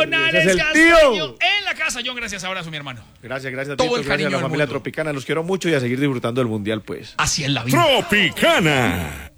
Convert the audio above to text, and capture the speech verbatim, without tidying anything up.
Ese es el tío. En la casa, John, gracias. Abrazo, mi hermano. Gracias, gracias a Todo ti, el gracias cariño a la del familia mundo. Tropicana. Los quiero mucho y a seguir disfrutando del Mundial, pues. Así es la vida. Tropicana.